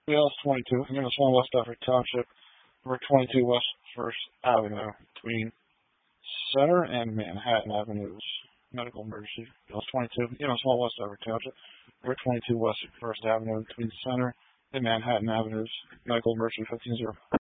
BLS 22, EMS 1 West Stafford Township, number 22 West First Avenue, between Center and Manhattan Avenues. Medical emergency. BLS 22, EMS 1 West Stafford Township, number 22 West First Avenue, between Center and Manhattan Avenues. Medical emergency 15-0.